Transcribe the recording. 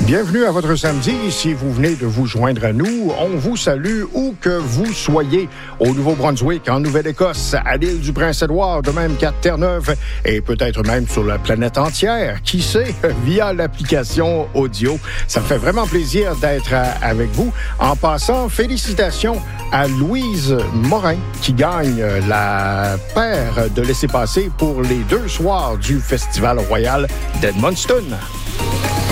Bienvenue à votre samedi. Si vous venez de vous joindre à nous, on vous salue où que vous soyez. Au Nouveau-Brunswick, en Nouvelle-Écosse, à l'île du Prince-Édouard, de même qu'à Terre-Neuve et peut-être même sur la planète entière. Qui sait, via l'application audio. Ça me fait vraiment plaisir d'être avec vous. En passant, félicitations à Louise Morin qui gagne la paire de laissez-passer pour les 2 soirs du Festival Royal d'Edmundston.